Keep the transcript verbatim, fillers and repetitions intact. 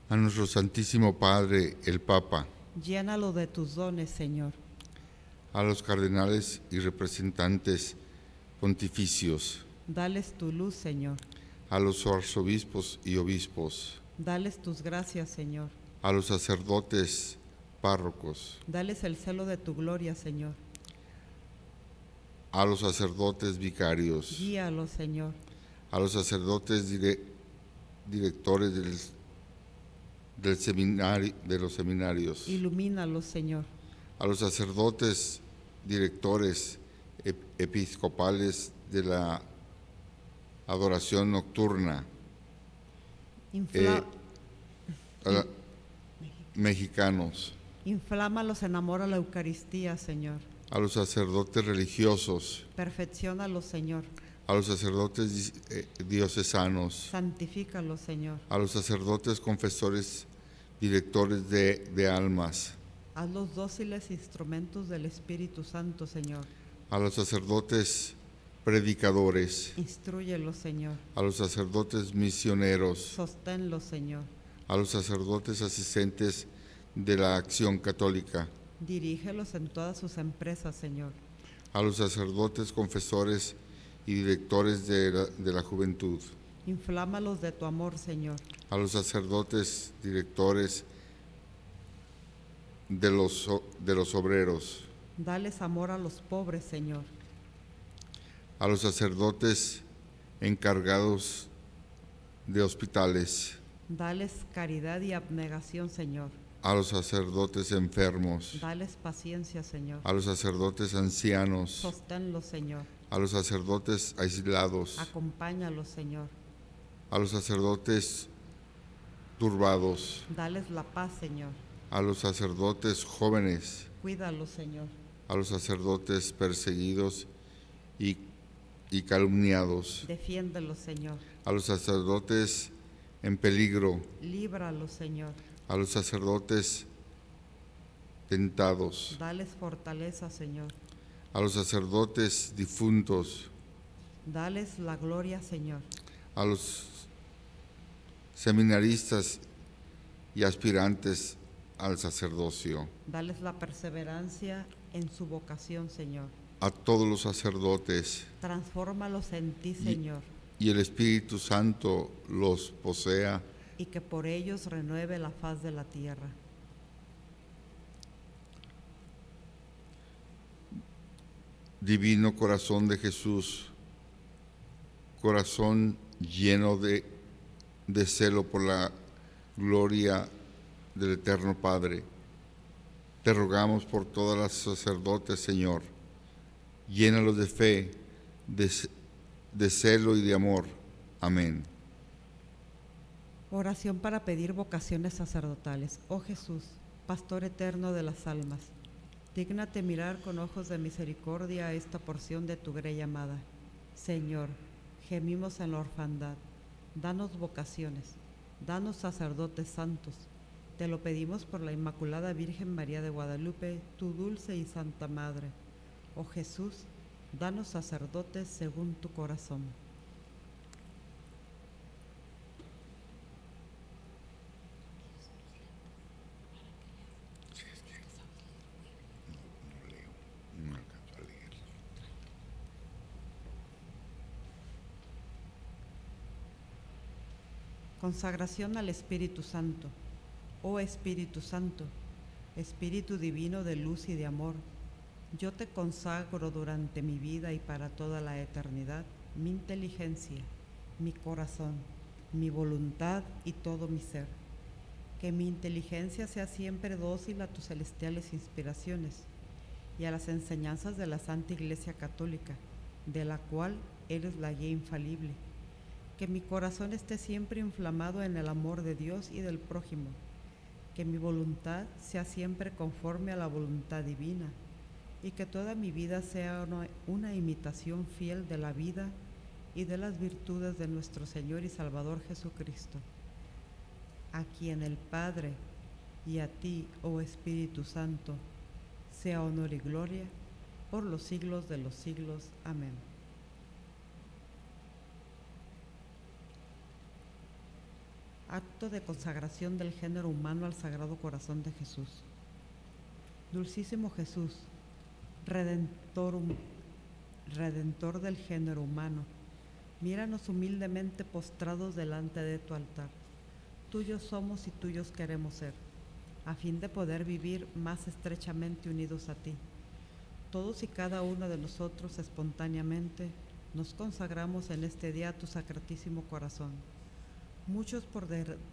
a nuestro Santísimo Padre, el Papa, Llénalo de tus dones, Señor. a los cardenales y representantes pontificios, Dales tu luz, Señor. a los arzobispos y obispos, Dales tus gracias, Señor. a los sacerdotes párrocos, Dales el celo de tu gloria, Señor. a los sacerdotes vicarios, Guíalos, Señor. a los sacerdotes dire- directores del, del seminario, de los seminarios, Ilumínalos, Señor. a los sacerdotes directores ep- episcopales de la adoración nocturna, Infla- eh, a la- mexicanos, Inflámalos en amor a la Eucaristía, Señor. a los sacerdotes religiosos, Perfecciónalos, Señor. a los sacerdotes dis- eh, diocesanos, Santifícalos, Señor. a los sacerdotes confesores, directores de, de almas, Hazlos dóciles instrumentos del Espíritu Santo, Señor. a los sacerdotes predicadores, Instrúyelos, Señor. a los sacerdotes misioneros, Sosténlos, Señor. a los sacerdotes asistentes de la acción católica, Dirígelos en todas sus empresas, Señor. a los sacerdotes confesores y directores de la, de la juventud, Inflámalos de tu amor, Señor. a los sacerdotes directores de los, o- de los obreros, Dales amor a los pobres, Señor. a los sacerdotes encargados de hospitales, Dales caridad y abnegación, Señor. a los sacerdotes enfermos, Dales paciencia, Señor. a los sacerdotes ancianos, Sosténlos, Señor. a los sacerdotes aislados, Acompáñalos, Señor. a los sacerdotes turbados, Dales la paz, Señor. a los sacerdotes jóvenes, Cuídalos, Señor. a los sacerdotes perseguidos y, y calumniados, Defiéndelos, Señor. a los sacerdotes en peligro, Líbralos, Señor. a los sacerdotes tentados, Dales fortaleza, Señor. a los sacerdotes difuntos, Dales la gloria, Señor. a los seminaristas y aspirantes al sacerdocio, Dales la perseverancia en su vocación, Señor. a todos los sacerdotes, Transfórmalos en ti, Señor, y el Espíritu Santo los posea, y que por ellos renueve la faz de la tierra. Divino corazón de Jesús, corazón lleno de, de celo por la gloria del Eterno Padre. Te rogamos por todas las sacerdotes, Señor. Llénalos de fe, de, de celo y de amor. Amén. Oración para pedir vocaciones sacerdotales. Oh Jesús, Pastor eterno de las almas, dígnate mirar con ojos de misericordia a esta porción de tu grey amada. Señor, gemimos en la orfandad. Danos vocaciones, danos sacerdotes santos. Te lo pedimos por la Inmaculada Virgen María de Guadalupe, tu dulce y santa Madre. Oh Jesús, danos sacerdotes según tu corazón. No alcanzo a leer. Consagración al Espíritu Santo. Oh Espíritu Santo, Espíritu divino de luz y de amor, yo te consagro durante mi vida y para toda la eternidad mi inteligencia, mi corazón, mi voluntad y todo mi ser. Que mi inteligencia sea siempre dócil a tus celestiales inspiraciones y a las enseñanzas de la Santa Iglesia Católica, de la cual eres la guía infalible. Que mi corazón esté siempre inflamado en el amor de Dios y del prójimo. Que mi voluntad sea siempre conforme a la voluntad divina y que toda mi vida sea una, una imitación fiel de la vida y de las virtudes de nuestro Señor y Salvador Jesucristo, a quien el Padre y a ti, oh Espíritu Santo, sea honor y gloria por los siglos de los siglos. Amén. Acto de consagración del género humano al Sagrado Corazón de Jesús. Dulcísimo Jesús, Redentor, hum- Redentor del género humano, míranos humildemente postrados delante de tu altar. Tuyos somos y tuyos queremos ser, a fin de poder vivir más estrechamente unidos a ti. Todos y cada uno de nosotros espontáneamente nos consagramos en este día a tu sacratísimo corazón. Muchos por, de-